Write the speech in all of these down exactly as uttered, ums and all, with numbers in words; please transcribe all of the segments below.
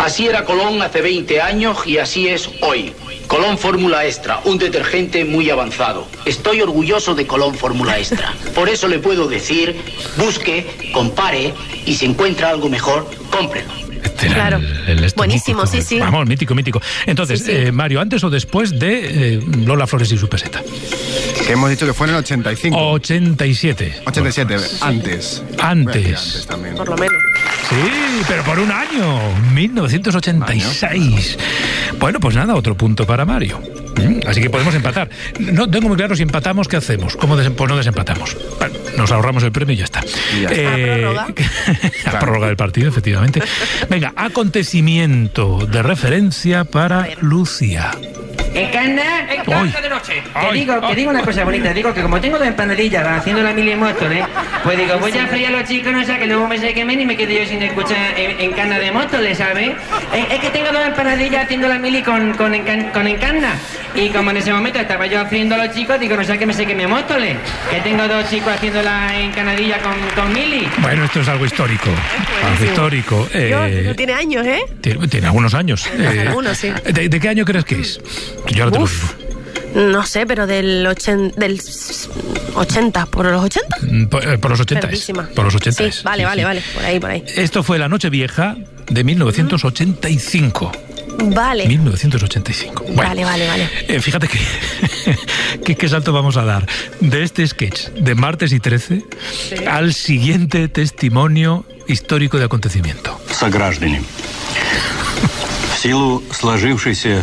Así era Colón hace veinte años y así es hoy. Colón Fórmula Extra, un detergente muy avanzado. Estoy orgulloso de Colón Fórmula Extra. Por eso le puedo decir, busque, compare y si encuentra algo mejor, cómprelo. Este Claro. El, el Buenísimo, mítico. sí, sí. Vamos, mítico, mítico. Entonces, Sí, sí. Eh, Mario, ¿antes o después de eh, Lola Flores y su peseta? Que hemos dicho que fue en el ochenta y cinco. ochenta y siete. ochenta y siete, antes. Antes. Voy a decir antes también. Por lo menos. Sí, pero por un año, mil novecientos ochenta y seis. Bueno, pues nada, otro punto para Mario. ¿Mm? Así que podemos empatar. No tengo muy claro si empatamos, ¿qué hacemos? ¿Cómo des- pues no desempatamos? Bueno, nos ahorramos el premio y ya está. Y ya está. ¿A prórroga? A prórroga del partido, efectivamente. Venga, acontecimiento de referencia para Lucía. Encarna, encarna de noche. Te Ay, digo, ay, te digo una cosa bonita, digo que como tengo dos empanadillas haciendo la mili Móstoles, pues digo, voy a freír a los chicos, no sé, que luego me se quemen y me quede yo sin escuchar en, encarna de Móstoles, ¿sabes? Es, es que tengo dos empanadillas haciendo la mili con, con, encan- con encarna. Y como en ese momento estaba yo friendo a los chicos, digo, no sé, que me se queme Móstoles. Que tengo dos chicos haciendo la encanadilla con, con mili. Bueno, esto es algo histórico. Algo histórico. Dios, Eh, eso tiene años, ¿eh? tiene, tiene algunos años. Eh, Algunos, sí. ¿de, de qué año crees que es? Yo ahora te lo Uf. digo. No sé, pero del, ochen, del ochenta, ¿por los ochenta? Mm, Por, eh, por los ochenta es. Perdísima. Por los ochenta Sí, es. vale, Sí, vale, sí. vale, por ahí, por ahí. Esto fue la Nochevieja de mil novecientos ochenta y cinco. Vale. mil novecientos ochenta y cinco. Bueno, Vale, vale, vale. eh, fíjate que, que qué salto vamos a dar de este sketch de martes y trece al siguiente testimonio histórico de acontecimiento. Сограждане, в силу сложившейся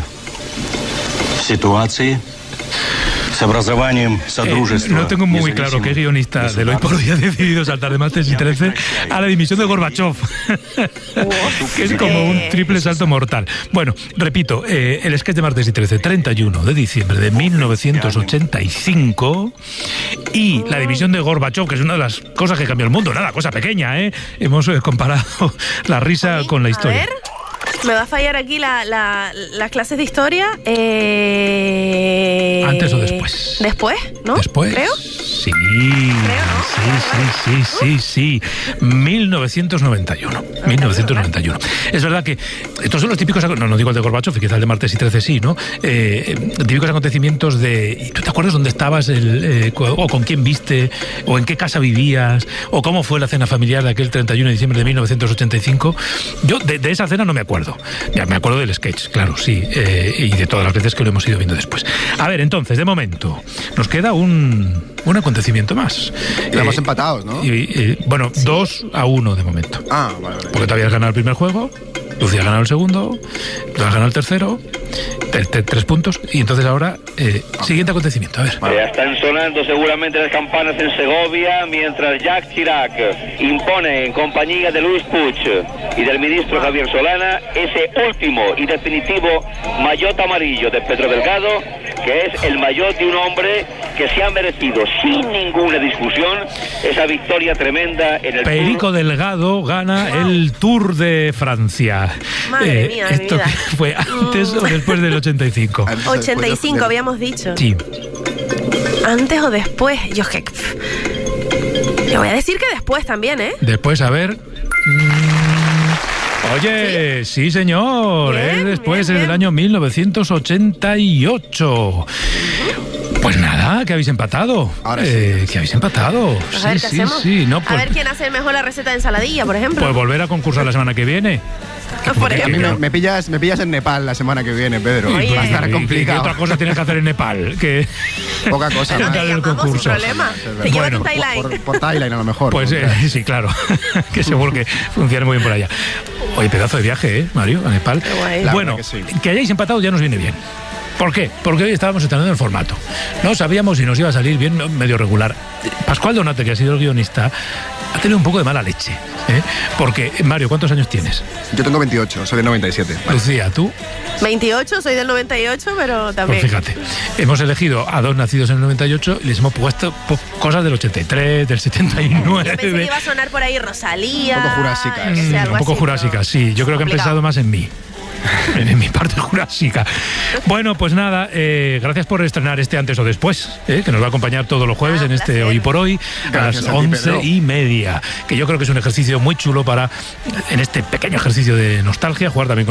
ситуации с образованием Eh, Содружества no tengo muy claro qué guionista del Hoy por Hoy ha decidido saltar de martes y trece a la dimisión de Gorbachov, que es como un triple salto mortal. Bueno, repito, eh, el sketch de martes y trece, treinta y uno de diciembre de mil novecientos ochenta y cinco, y la dimisión de Gorbachov, que es una de las cosas que cambió el mundo, nada, cosa pequeña, ¿eh? Hemos eh, comparado la risa con la historia. A ver, me va a fallar aquí la, la, las clases de historia. Eh... ¿Antes o después? Después, ¿no? Después. Creo. Sí. Sí, sí, sí, sí, sí. mil novecientos noventa y uno. mil novecientos noventa y uno. Es verdad que estos son los típicos, no, no digo el de Gorbachov, quizá el de martes y trece sí, ¿no? Eh, típicos acontecimientos de, ¿tú te acuerdas dónde estabas, el, eh, o con quién viste, o en qué casa vivías, o cómo fue la cena familiar de aquel treinta y uno de diciembre de mil novecientos ochenta y cinco? Yo de, de esa cena no me acuerdo. Ya me acuerdo del sketch, claro, sí, eh, y de todas las veces que lo hemos ido viendo después. A ver, entonces, de momento, nos queda un, un acontecimiento más. Estamos Eh, empatados, ¿no? y, y, bueno, dos a uno de momento. Ah, vale, vale. Porque todavía has ganado el primer juego, Lucía ha ganado el segundo, tú has ganado el tercero, te- te- tres puntos, y entonces ahora, eh, siguiente acontecimiento, a ver. Ya están sonando seguramente las campanas en Segovia mientras Jacques Chirac impone en compañía de Luis Puig y del ministro Javier Solana ese último y definitivo maillot amarillo de Pedro Delgado, que es el maillot de un hombre que se ha merecido sin ninguna discusión esa victoria tremenda en el Perico Tour. Delgado gana el Tour de Francia. Madre mía de ¿Esto mi vida. qué fue antes o después del ochenta y cinco? Antes o después ochenta y de- cinco de- habíamos dicho. Sí. ¿Antes o después? Yo es que... pff, yo voy a decir que después también, ¿eh? Después, a ver. Mm, Oye, sí, señor. Bien, es después, bien, es del bien. año mil novecientos ochenta y ocho. Pues nada, que habéis empatado. Ahora sí. Eh, que habéis empatado. Pues sí, a ver qué sí, hacemos. sí. No, A pues, ver quién hace mejor la receta de ensaladilla, por ejemplo. pues volver a concursar la semana que viene. por porque- A mí ejemplo. me, me pillas, me pillas en Nepal la semana que viene, Pedro. Oye. Va a estar ¿Y qué- complicado. ¿Qué otra cosa tienes que hacer en Nepal? Que Poca cosa Pero más. tal Le el llamamos sin concurso. problema. Sí, es Te lleva Bueno, tu Por, Thailand. por, por Thailand a lo mejor. Pues ¿no? eh, sí, claro. Que seguro que funciona muy bien por allá. Oye, pedazo de viaje, ¿eh, Mario? A Nepal. Qué guay. La Bueno, verdad que sí. que hayáis empatado ya nos viene bien. ¿Por qué? Porque hoy estábamos estrenando el formato. No sabíamos si nos iba a salir bien, medio regular. Pascual Donate, que ha sido el guionista, ha tenido un poco de mala leche. ¿eh? Porque, Mario, ¿cuántos años tienes? Yo tengo veintiocho, soy del noventa y siete. Vale. Lucía, ¿tú? veintiocho, soy del noventa y ocho, pero también. Pues fíjate, hemos elegido a dos nacidos en el noventa y ocho y les hemos puesto pues, cosas del ochenta y tres, del setenta y nueve. Yo pensé que iba a sonar por ahí Rosalía. Un poco jurásica, no sé, Mm, algo un poco así, jurásica, pero sí. Yo creo que han complicado. pensado más en mí. En mi parte jurásica. Bueno, pues nada, eh, gracias por estrenar este antes o después, eh, que nos va a acompañar todos los jueves Ah, en este placer. Hoy por Hoy a Gracias las a ti, once Pedro. y media. Que yo creo que es un ejercicio muy chulo para, en este pequeño ejercicio de nostalgia, jugar también con